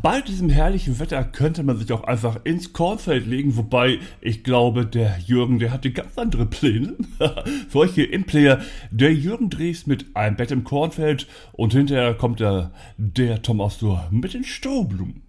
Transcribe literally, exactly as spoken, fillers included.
bei diesem herrlichen Wetter könnte man sich auch einfach ins Kornfeld legen, wobei ich glaube, der Jürgen, der hatte ganz andere Pläne. Für euch hier im Player, der Jürgen Drees mit Ein Bett im Kornfeld und hinterher kommt der, der Tom Ostor mit den Strohblumen.